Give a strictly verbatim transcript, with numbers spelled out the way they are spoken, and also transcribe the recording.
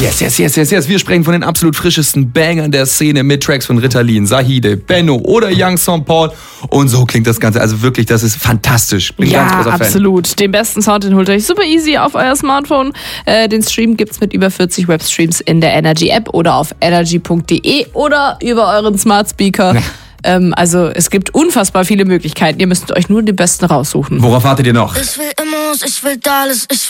Yes, yes, yes, yes, yes. Wir sprechen von den absolut frischesten Bangern der Szene mit Tracks von Ritalin, Sahide, Benno oder Young Saint Paul. Und so klingt das Ganze. Also wirklich, das ist fantastisch. Bin ja, ganz großer Fan. Absolut. Den besten Sound, den holt ihr euch super easy auf euer Smartphone. Äh, den Stream gibt's mit über vierzig Webstreams in der Energy App oder auf energy punkt de oder über euren Smart Speaker. Ja. Ähm, also es gibt unfassbar viele Möglichkeiten. Ihr müsst euch nur den besten raussuchen. Worauf wartet ihr noch? Ich will Immos, ich will alles, ich